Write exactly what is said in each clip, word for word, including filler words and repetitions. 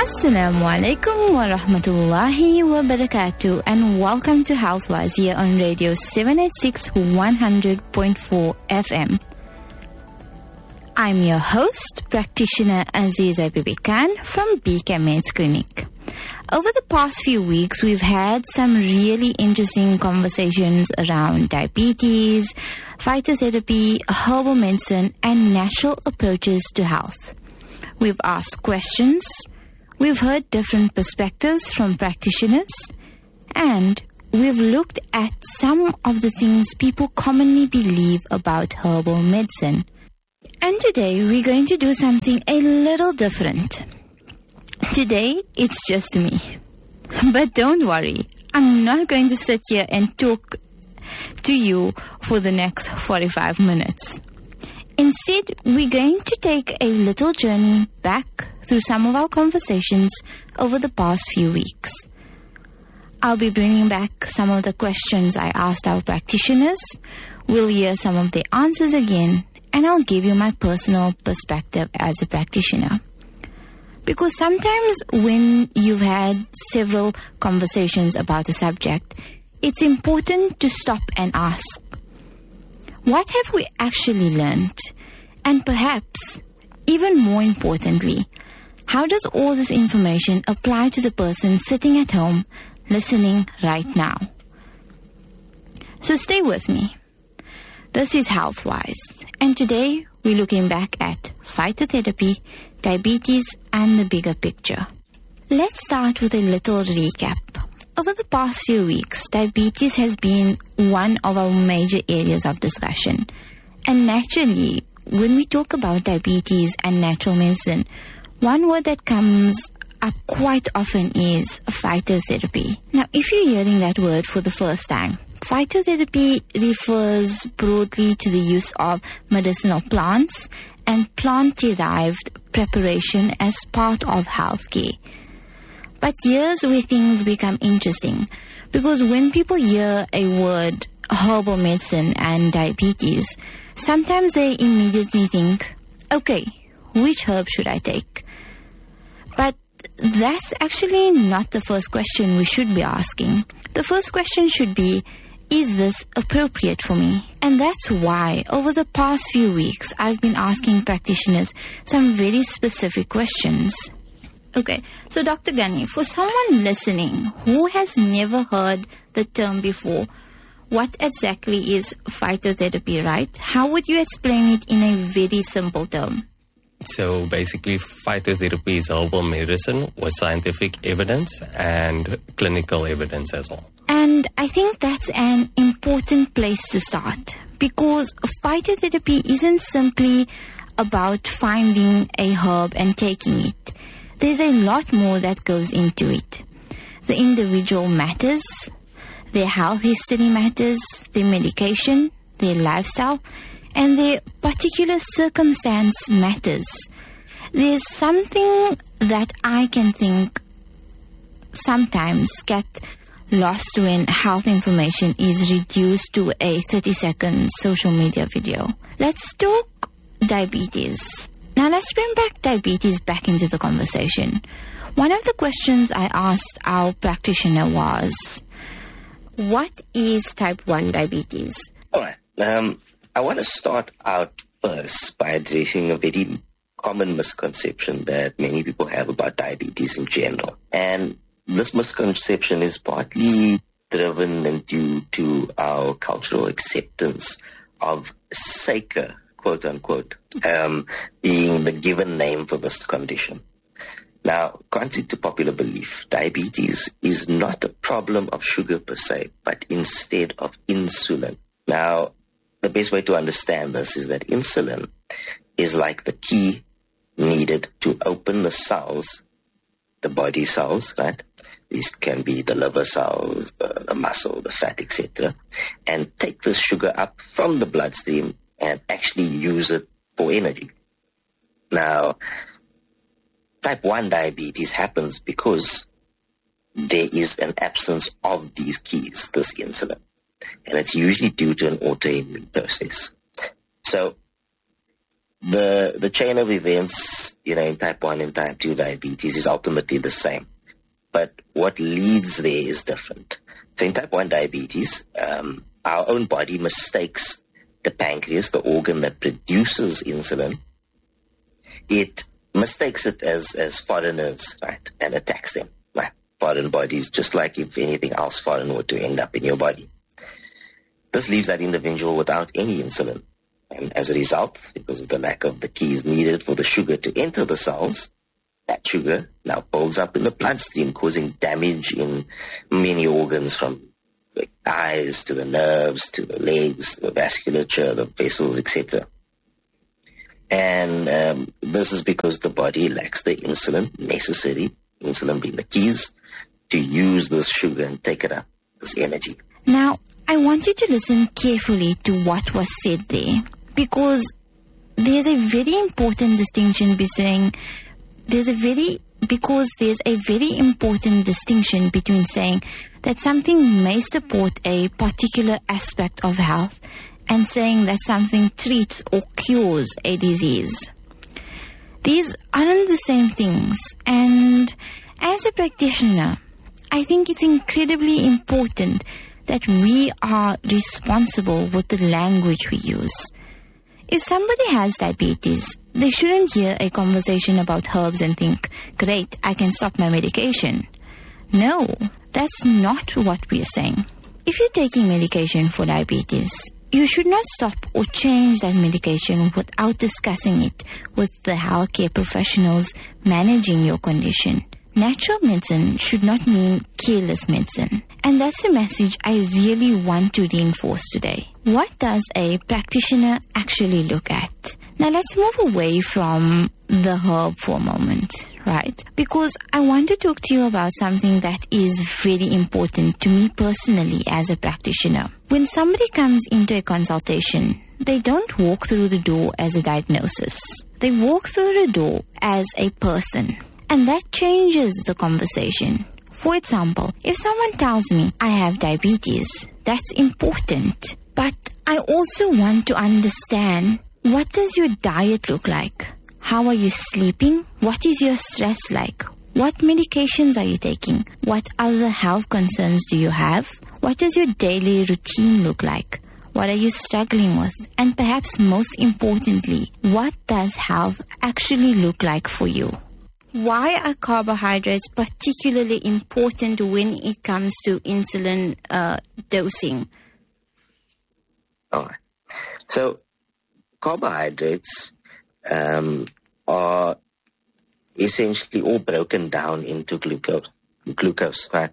Assalamu alaikum wa rahmatullahi wa barakatuh, and welcome to Healthwise here on Radio seven eighty-six one hundred point four F M. I'm your host, practitioner Aziza Bibi Khan from B K Meds Clinic. Over the past few weeks, we've had some really interesting conversations around diabetes, phytotherapy, herbal medicine, and natural approaches to health. We've asked questions, we've heard different perspectives from practitioners, and we've looked at some of the things people commonly believe about herbal medicine. And today we're going to do something a little different. Today it's just me. But don't worry, I'm not going to sit here and talk to you for the next forty-five minutes. Instead, we're going to take a little journey back through some of our conversations over the past few weeks. I'll be bringing back some of the questions I asked our practitioners. We'll hear some of the answers again, and I'll give you my personal perspective as a practitioner. Because sometimes when you've had several conversations about a subject, it's important to stop and ask, what have we actually learned? And perhaps, even more importantly, how does all this information apply to the person sitting at home listening right now? So stay with me. This is Healthwise, and today we're looking back at phytotherapy, diabetes, and the bigger picture. Let's start with a little recap. Over the past few weeks, diabetes has been one of our major areas of discussion. And naturally, when we talk about diabetes and natural medicine, one word that comes up quite often is phytotherapy. Now, if you're hearing that word for the first time, phytotherapy refers broadly to the use of medicinal plants and plant-derived preparation as part of healthcare. But here's where things become interesting, because when people hear a word, herbal medicine and diabetes, sometimes they immediately think, okay, which herb should I take? But that's actually not the first question we should be asking. The first question should be, is this appropriate for me? And that's why over the past few weeks, I've been asking practitioners some very specific questions. Okay, so Doctor Ghani, for someone listening who has never heard the term before, what exactly is phytotherapy, right? How would you explain it in a very simple term? So basically, phytotherapy is herbal medicine with scientific evidence and clinical evidence as well. And I think that's an important place to start, because phytotherapy isn't simply about finding a herb and taking it. There's a lot more that goes into it. The individual matters, their health history matters, their medication, their lifestyle, and their particular circumstance matters. There's something that I can think sometimes get lost when health information is reduced to a thirty second social media video. Let's talk diabetes. Now let's bring back diabetes back into the conversation. One of the questions I asked our practitioner was, what is type one diabetes? All right. Um, I want to start out first by addressing a very common misconception that many people have about diabetes in general. And this misconception is partly driven and due to our cultural acceptance of Saker, quote unquote, um, being the given name for this condition. Now, contrary to popular belief, diabetes is not a problem of sugar per se, but instead of insulin. Now, the best way to understand this is that insulin is like the key needed to open the cells, the body cells, right? These can be the liver cells, the, the muscle, the fat, et cetera, and take this sugar up from the bloodstream and actually use it for energy. Now, type one diabetes happens because there is an absence of these keys, this insulin. And it's usually due to an autoimmune process. So the the chain of events, you know, in type one and type two diabetes is ultimately the same. But what leads there is different. So in type one diabetes, um, our own body mistakes the pancreas, the organ that produces insulin. It mistakes it as, as foreigners, right, and attacks them, right? Foreign bodies, just like if anything else foreign were to end up in your body. This leaves that individual without any insulin. And as a result, because of the lack of the keys needed for the sugar to enter the cells, that sugar now builds up in the bloodstream, causing damage in many organs, from the eyes to the nerves to the legs, the vasculature, the vessels, et cetera. And um, this is because the body lacks the insulin necessary, insulin being the keys, to use this sugar and take it up as energy. Now, I want you to listen carefully to what was said there, because there's a very important distinction between there's a very because there's a very important distinction between saying that something may support a particular aspect of health and saying that something treats or cures a disease. These aren't the same things, and as a practitioner, I think it's incredibly important that we are responsible with the language we use. If somebody has diabetes, they shouldn't hear a conversation about herbs and think, great, I can stop my medication. No, that's not what we are saying. If you're taking medication for diabetes, you should not stop or change that medication without discussing it with the healthcare professionals managing your condition. Natural medicine should not mean careless medicine. And that's a message I really want to reinforce today. What does a practitioner actually look at? Now let's move away from the herb for a moment, right? Because I want to talk to you about something that is very important to me personally as a practitioner. When somebody comes into a consultation, they don't walk through the door as a diagnosis. They walk through the door as a person. And that changes the conversation. For example, if someone tells me I have diabetes, that's important. But I also want to understand, what does your diet look like? How are you sleeping? What is your stress like? What medications are you taking? What other health concerns do you have? What does your daily routine look like? What are you struggling with? And perhaps most importantly, what does health actually look like for you? Why are carbohydrates particularly important when it comes to insulin uh, dosing? All right. So carbohydrates um, are essentially all broken down into glucose. Glucose, right?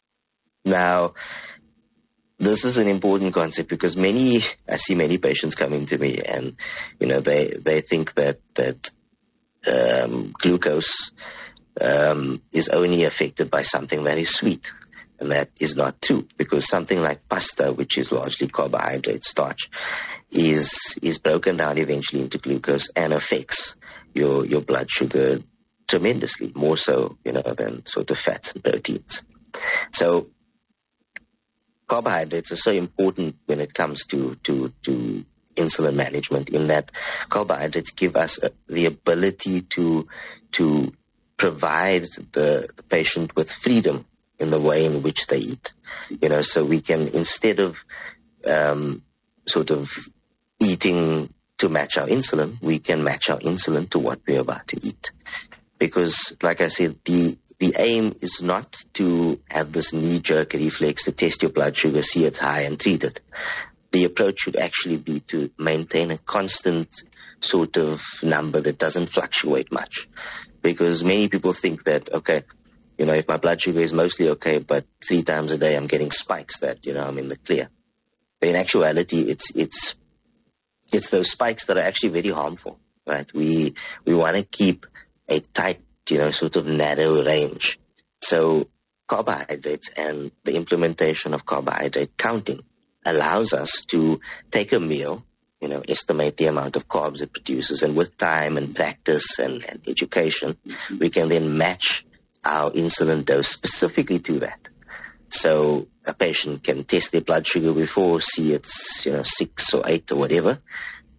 Um, this is an important concept because many, I see many patients coming to me, and you know they they think that that. Um, glucose um, is only affected by something that is sweet, and that is not true, because something like pasta, which is largely carbohydrate starch, is is broken down eventually into glucose and affects your your blood sugar tremendously, more so you know than sort of fats and proteins. So carbohydrates are so important when it comes to to to insulin management, in that carbohydrates give us uh, the ability to to provide the, the patient with freedom in the way in which they eat. You know, so we can, instead of um, sort of eating to match our insulin, we can match our insulin to what we're about to eat. Because, like I said, the the aim is not to have this knee-jerk reflex to test your blood sugar, see it's high, and treat it. The approach should actually be to maintain a constant sort of number that doesn't fluctuate much. Because many people think that, okay, you know, if my blood sugar is mostly okay, but three times a day I'm getting spikes, that, you know, I'm in the clear. But in actuality, it's it's it's those spikes that are actually very harmful, right? We we want to keep a tight, you know, sort of narrow range. So carbohydrates and the implementation of carbohydrate counting allows us to take a meal, you know, estimate the amount of carbs it produces, and with time and practice and, and education, we can then match our insulin dose specifically to that. So a patient can test their blood sugar before, see it's, you know, six or eight or whatever,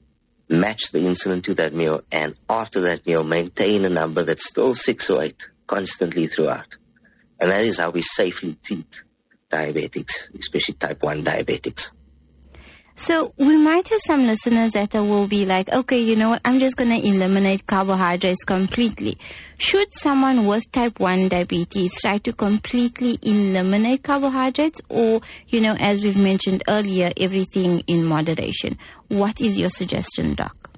match the insulin to that meal, and after that meal, maintain a number that's still six or eight constantly throughout. And that is how we safely treat diabetics, especially type one diabetics. So we might have some listeners that will be like, okay, you know what, I'm just going to eliminate carbohydrates completely. Should someone with type one diabetes try to completely eliminate carbohydrates, or, you know, as we've mentioned earlier, everything in moderation? What is your suggestion, Doc?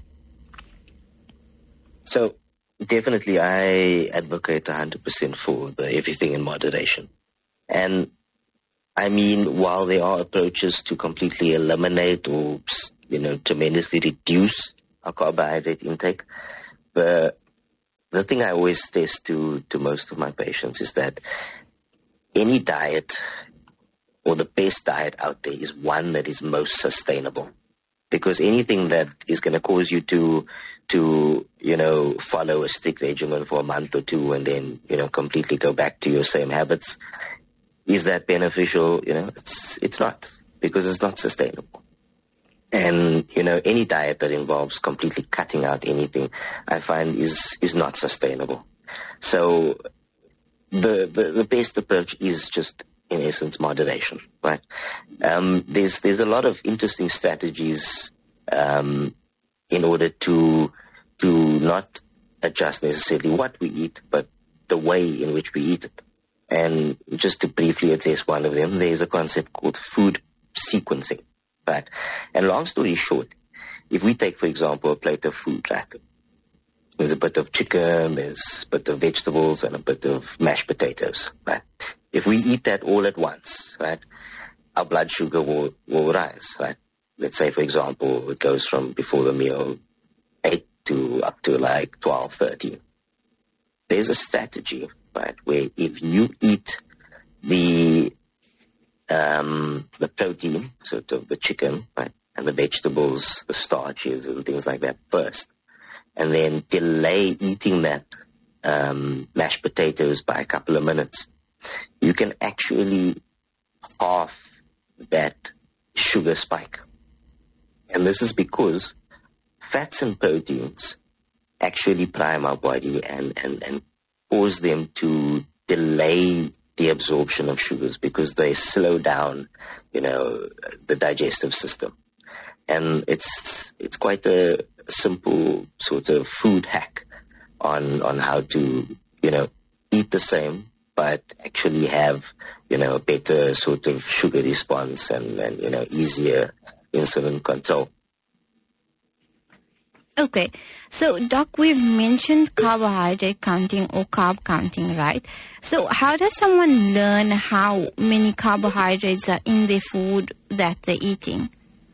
So definitely I advocate one hundred percent for the everything in moderation. And I mean, while there are approaches to completely eliminate or, you know, tremendously reduce our carbohydrate intake, the the thing I always stress to, to most of my patients is that any diet, or the best diet out there, is one that is most sustainable. Because anything that is going to cause you to, to, you know, follow a strict regimen for a month or two and then, you know, completely go back to your same habits, is that beneficial? You know, it's it's not, because it's not sustainable. And, you know, any diet that involves completely cutting out anything, I find is is not sustainable. So the the, the best approach is just, in essence, moderation, right? Um, there's there's a lot of interesting strategies um, in order to to not adjust necessarily what we eat, but the way in which we eat it. And just to briefly address one of them, there's a concept called food sequencing, right? And long story short, if we take, for example, a plate of food, right? There's a bit of chicken, there's a bit of vegetables, and a bit of mashed potatoes, right? If we eat that all at once, right, our blood sugar will, will rise, right? Let's say, for example, it goes from before the meal eight to up to like twelve, thirteen. There's a strategy, right, where if you eat the um, the protein, sort of the chicken, right, and the vegetables, the starches and things like that first, and then delay eating that um, mashed potatoes by a couple of minutes, you can actually half that sugar spike. And this is because fats and proteins actually prime our body and, and, and cause them to delay the absorption of sugars, because they slow down, you know, the digestive system. And it's it's quite a simple sort of food hack on on how to, you know, eat the same, but actually have, you know, a better sort of sugar response and, and you know, easier insulin control. Okay, so Doc, we've mentioned carbohydrate counting or carb counting, right? So how does someone learn how many carbohydrates are in their food that they're eating?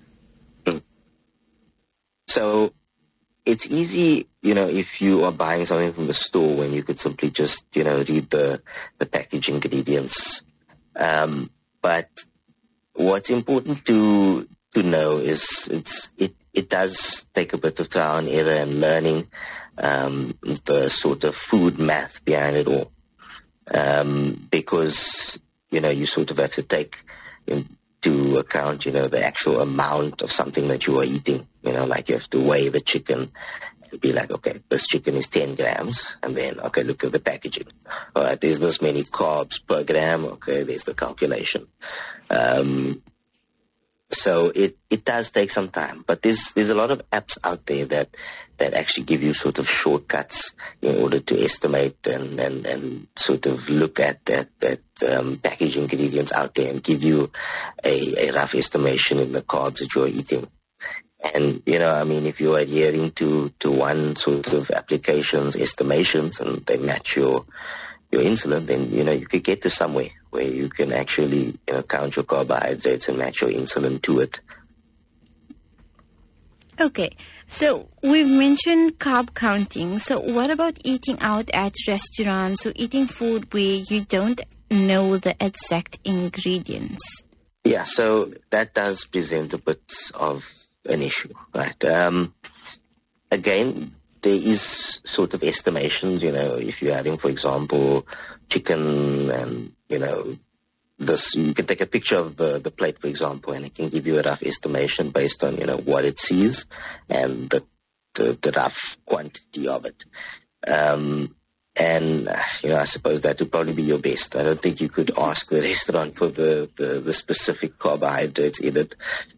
So it's easy, you know, if you are buying something from the store, when you could simply just, you know, read the, the package ingredients. Um, but what's important to to know is it's it it does take a bit of trial and error and learning um, the sort of food math behind it all, um, because, you know, you sort of have to take into account, you know, the actual amount of something that you are eating. You know, like you have to weigh the chicken and be like, okay, this chicken is ten grams, and then, okay, look at the packaging. All right, there's this many carbs per gram. Okay, there's the calculation. Um, So it, it does take some time, but there's there's a lot of apps out there that, that actually give you sort of shortcuts in order to estimate and, and, and sort of look at that, that um, package ingredients out there and give you a, a rough estimation in the carbs that you're eating. And, you know, I mean, if you're adhering to, to one sort of application's estimations and they match your your insulin, then, you know, you could get to somewhere where you can actually, you know, count your carbohydrates and match your insulin to it. Okay, so we've mentioned carb counting. So what about eating out at restaurants or eating food where you don't know the exact ingredients? Yeah, so that does present a bit of an issue, right? Um, again, there is sort of estimations, you know, if you're having, for example, chicken and, you know, this, you can take a picture of the, the plate, for example, and it can give you a rough estimation based on, you know, what it sees and the the, the rough quantity of it. Um, and, you know, I suppose that would probably be your best. I don't think you could ask the restaurant for the, the, the specific carbohydrates in it.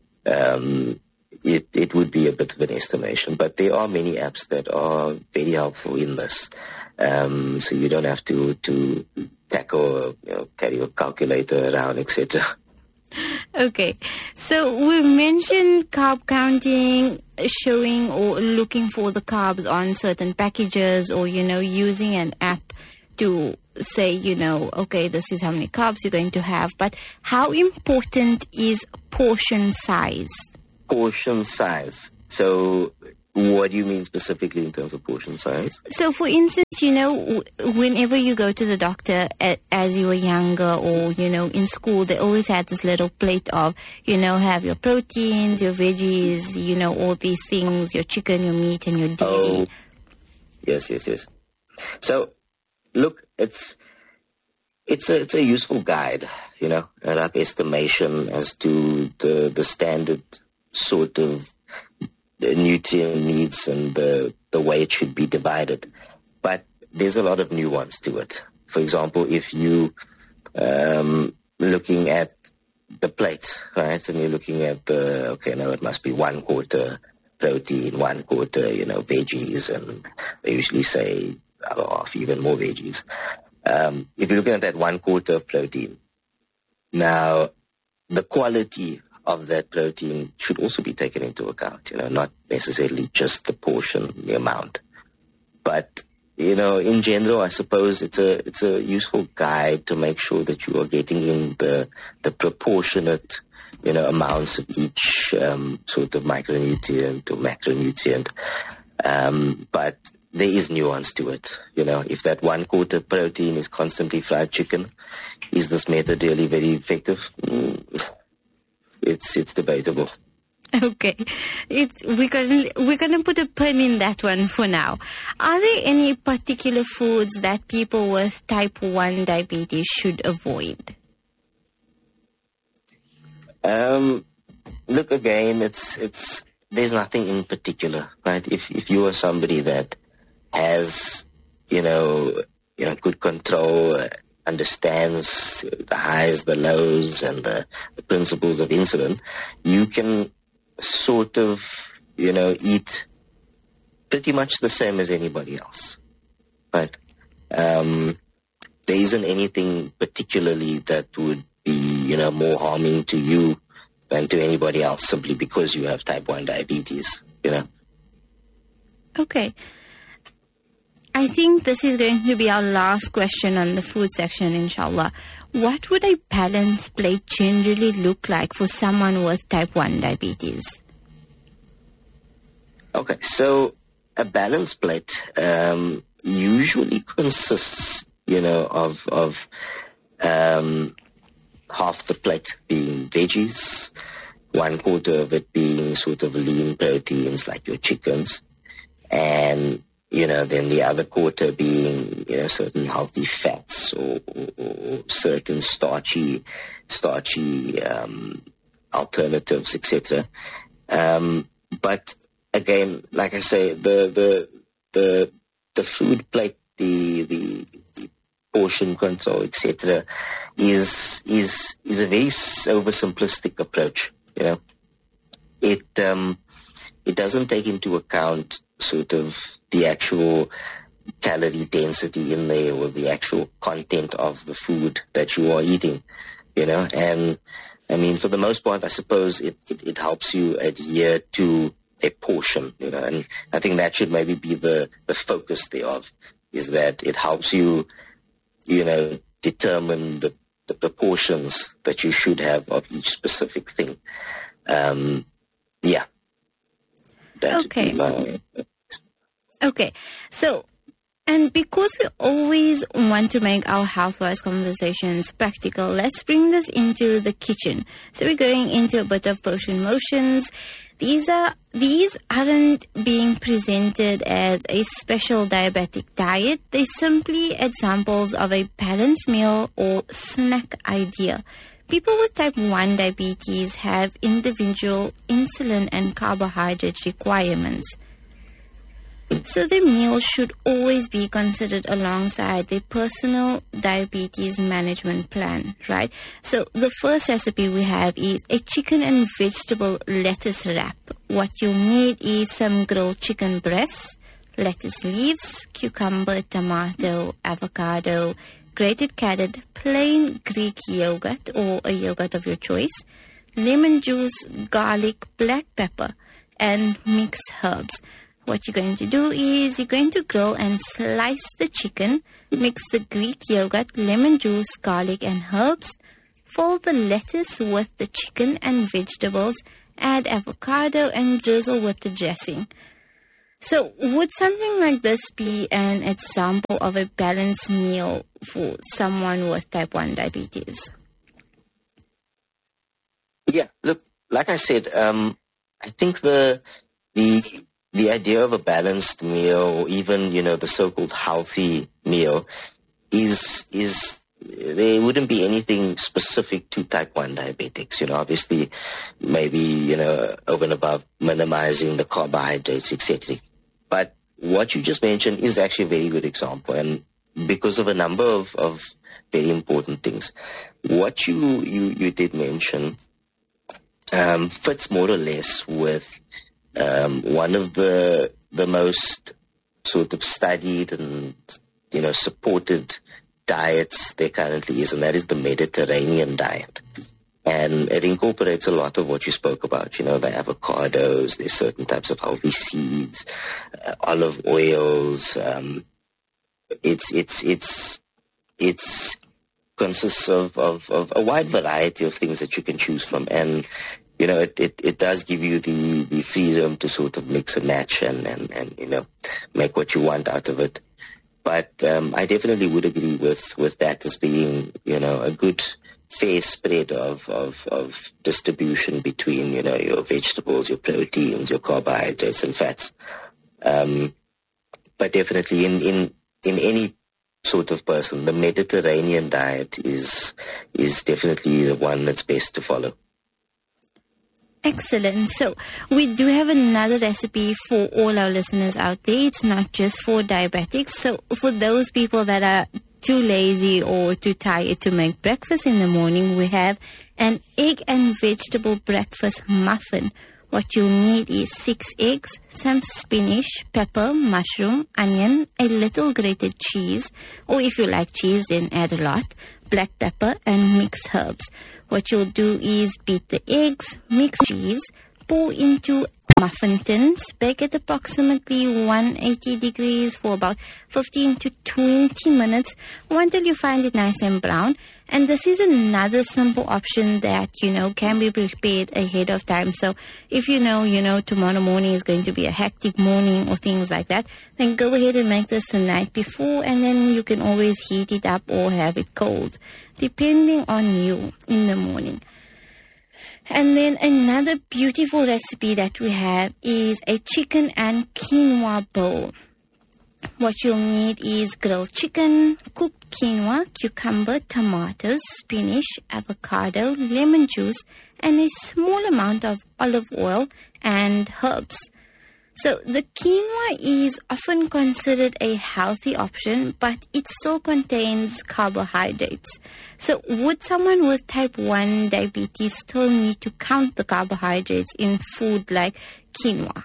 Um, it. It would be a bit of an estimation. But there are many apps that are very helpful in this. Um, so you don't have to, to tackle, you know, carry a calculator around, et cetera. Okay, so we mentioned carb counting, showing or looking for the carbs on certain packages, or, you know, using an app to say, you know, okay, this is how many carbs you're going to have. But how important is portion size? Portion size. So what do you mean specifically in terms of portion size? So, for instance, you know, whenever you go to the doctor as you were younger, or, you know, in school, they always had this little plate of, you know, have your proteins, your veggies, you know, all these things, your chicken, your meat, and your dairy. Oh, yes, yes, yes. So, look, it's it's a it's a useful guide, you know, a rough estimation as to the the standard sort of the nutrient needs and the, the way it should be divided. But there's a lot of nuance to it. For example, if you um looking at the plate, right, and you're looking at the, okay, now it must be one quarter protein, one quarter, you know, veggies, and they usually say other half, even more veggies. Um, if you're looking at that one quarter of protein, now the quality of that protein should also be taken into account, you know, not necessarily just the portion, the amount. But, you know, in general, I suppose it's a it's a useful guide to make sure that you are getting in the the proportionate, you know, amounts of each um, sort of micronutrient or macronutrient. Um, but there is nuance to it. You know, if that one quarter protein is constantly fried chicken, is this method really very effective? Mm, It's it's debatable. Okay, it's, we're gonna we're gonna put a pin in that one for now. Are there any particular foods that people with type one diabetes should avoid? Um, look, again, it's it's there's nothing in particular, right? If if you are somebody that has, you know, you know, good control, uh, understands the highs, the lows, and the, the principles of insulin, you can sort of, you know, eat pretty much the same as anybody else, right? Um, there isn't anything particularly that would be, you know, more harming to you than to anybody else simply because you have type one diabetes, you know? Okay. I think this is going to be our last question on the food section, inshallah. What would a balanced plate generally look like for someone with type one diabetes? Okay, so a balanced plate um, usually consists, you know, of of um, half the plate being veggies, one quarter of it being sort of lean proteins like your chickens, and you know, then the other quarter being, you know, certain healthy fats or, or, or certain starchy, starchy um, alternatives, et cetera. Um, but again, like I say, the the the the food plate, the the, the portion control, et cetera, is is is a very oversimplistic approach. You know, it um, it doesn't take into account sort of the actual calorie density in there or the actual content of the food that you are eating, you know. And I mean, for the most part, I suppose it, it, it helps you adhere to a portion, you know, and I think that should maybe be the, the focus thereof, is that it helps you, you know, determine the, the proportions that you should have of each specific thing. Um, yeah. That Okay. would be my, Okay. So And because we always want to make our health-wise conversations practical, let's bring this into the kitchen. So we're going into a bit of potion motions. These are these aren't being presented as a special diabetic diet. They're simply examples of a balanced meal or snack idea. People with type one diabetes have individual insulin and carbohydrate requirements. So the meal should always be considered alongside the personal diabetes management plan, right? So the first recipe we have is a chicken and vegetable lettuce wrap. What you need is some grilled chicken breasts, lettuce leaves, cucumber, tomato, avocado, grated carrot, plain Greek yogurt or a yogurt of your choice, lemon juice, garlic, black pepper, and mixed herbs. What you're going to do is you're going to grill and slice the chicken, mix the Greek yogurt, lemon juice, garlic, and herbs. Fold the lettuce with the chicken and vegetables, add avocado, and drizzle with the dressing. So would something like this be an example of a balanced meal for someone with type one diabetes? Yeah, look, like I said, um, I think the the the idea of a balanced meal, or even, you know, the so-called healthy meal, is is there wouldn't be anything specific to type one diabetics. You know, obviously, maybe, you know, over and above minimizing the carbohydrates, et cetera. But what you just mentioned is actually a very good example, and because of a number of, of very important things. What you you, you did mention um, fits more or less with um, one of the the most sort of studied and, you know, supported diets there currently is, and that is the Mediterranean diet. And it incorporates a lot of what you spoke about, you know, the avocados, there's certain types of healthy seeds, uh, olive oils. Um, it's, it's, it's, it's consists of, of, of a wide variety of things that you can choose from. And, you know, it, it, it does give you the, the freedom to sort of mix and match and, and, and, you know, make what you want out of it. But um, I definitely would agree with, with that as being, you know, a good fair spread of, of, of distribution between, you know, your vegetables, your proteins, your carbohydrates and fats. Um, but definitely in, in, in any sort of person, the Mediterranean diet is, is definitely the one that's best to follow. Excellent. So we do have another recipe for all our listeners out there. It's not just for diabetics. So for those people that are too lazy or too tired to make breakfast in the morning, we have an egg and vegetable breakfast muffin. What you need is six eggs, some spinach, pepper, mushroom, onion, a little grated cheese, or if you like cheese, then add a lot, black pepper, and mixed herbs. What you'll do is beat the eggs, mix cheese, pour into muffin tins, bake at approximately one hundred eighty degrees for about fifteen to twenty minutes until you find it nice and brown. And this is another simple option that, you know, can be prepared ahead of time. So if you know, you know, tomorrow morning is going to be a hectic morning or things like that, then go ahead and make this the night before, and then you can always heat it up or have it cold, depending on you in the morning. And then another beautiful recipe that we have is a chicken and quinoa bowl. What you'll need is grilled chicken, cooked quinoa, cucumber, tomatoes, spinach, avocado, lemon juice, and a small amount of olive oil and herbs. So the quinoa is often considered a healthy option, but it still contains carbohydrates. So would someone with type one diabetes still need to count the carbohydrates in food like quinoa?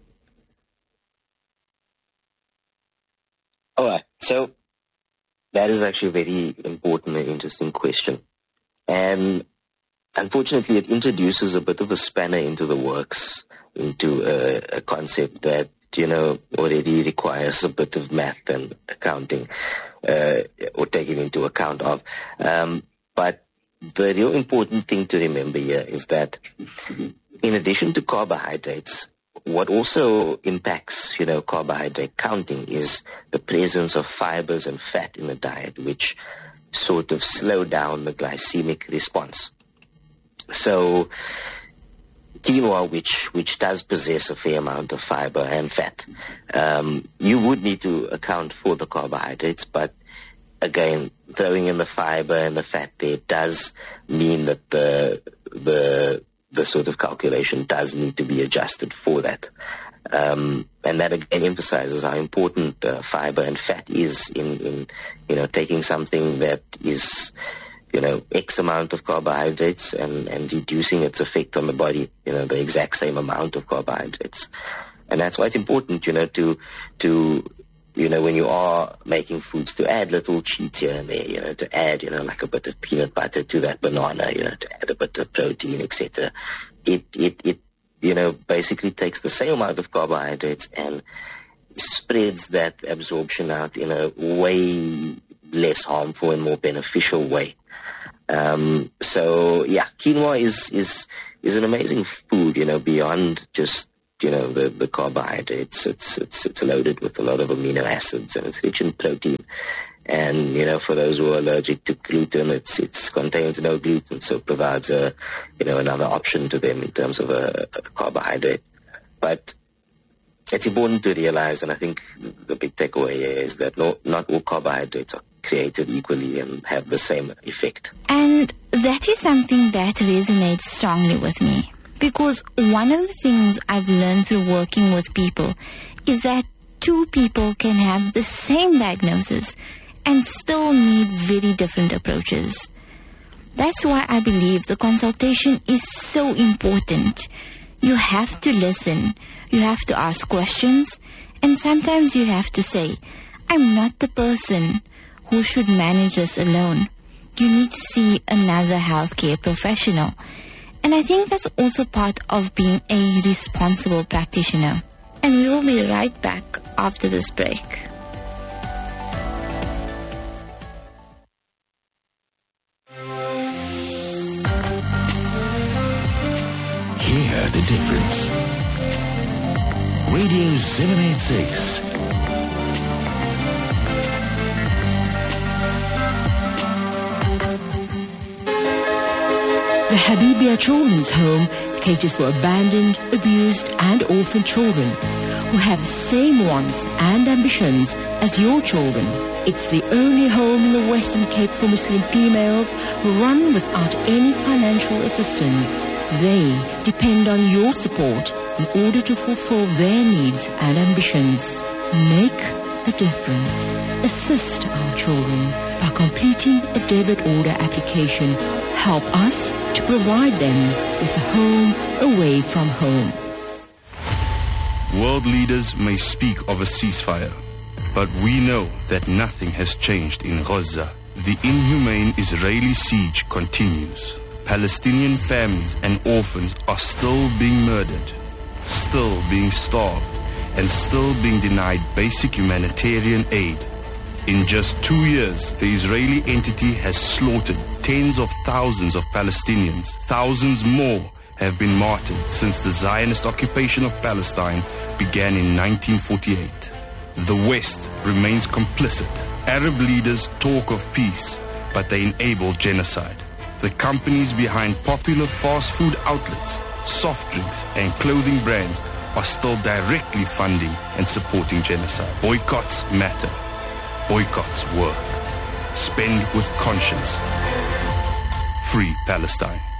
All right. So that is actually a very important and interesting question. And unfortunately, it introduces a bit of a spanner into the works, into a, a concept that, you know, already requires a bit of math and accounting, uh, or taking into account of. Um, but the real important thing to remember here is that in addition to carbohydrates, what also impacts, you know, carbohydrate counting is the presence of fibers and fat in the diet, which sort of slow down the glycemic response. So quinoa, which which does possess a fair amount of fiber and fat, um, you would need to account for the carbohydrates, but again, throwing in the fiber and the fat there does mean that the the the sort of calculation does need to be adjusted for that. Um, and that again emphasizes how important uh, fiber and fat is in, in, you know, taking something that is, you know, X amount of carbohydrates and, and reducing its effect on the body, you know, the exact same amount of carbohydrates. And that's why it's important, you know, to, to, you know, when you are making foods, to add little cheats here and there, you know, to add, you know, like a bit of peanut butter to that banana, you know, to add a bit of protein, et cetera. It, it, it, you know, basically takes the same amount of carbohydrates and spreads that absorption out in a way less harmful and more beneficial way. Um, so yeah, quinoa is, is, is an amazing food, you know, beyond just, you know, the, the carbohydrates. It's, it's, it's loaded with a lot of amino acids and it's rich in protein. And, you know, for those who are allergic to gluten, it's, it's contains no gluten. So it provides a, you know, another option to them in terms of a, a carbohydrate. But it's important to realize, and I think the big takeaway here is that no, not all carbohydrates are created equally and have the same effect. And that is something that resonates strongly with me. Because one of the things I've learned through working with people is that two people can have the same diagnosis and still need very different approaches. That's why I believe the consultation is so important. You have to listen, you have to ask questions, and sometimes you have to say, I'm not the person who should manage this alone. You need to see another healthcare professional. And I think that's also part of being a responsible practitioner. And we will be right back after this break. Hear the difference. Radio seven eighty-six. The Habibia Children's Home caters for abandoned, abused and orphaned children who have the same wants and ambitions as your children. It's the only home in the Western Cape for Muslim females who run without any financial assistance. They depend on your support in order to fulfill their needs and ambitions. Make a difference. Assist our children by completing a debit order application. Help us to provide them with a home away from home. World leaders may speak of a ceasefire, but we know that nothing has changed in Gaza. The inhumane Israeli siege continues. Palestinian families and orphans are still being murdered, still being starved, and still being denied basic humanitarian aid. In just two years, the Israeli entity has slaughtered tens of thousands of Palestinians. Thousands more have been martyred since the Zionist occupation of Palestine began in nineteen forty-eight. The West remains complicit. Arab leaders talk of peace, but they enable genocide. The companies behind popular fast food outlets, soft drinks, and clothing brands are still directly funding and supporting genocide. Boycotts matter. Boycotts work. Spend with conscience. Free Palestine.